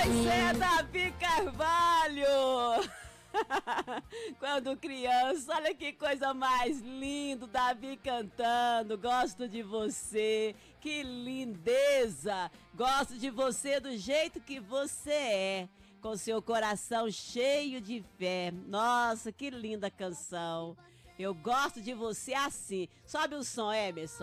Mas é Davi Carvalho! Quando criança, olha que coisa mais linda, Davi cantando, gosto de você, que lindeza, gosto de você do jeito que você é, com seu coração cheio de fé, nossa, que linda canção, eu gosto de você assim, sobe o som, Emerson.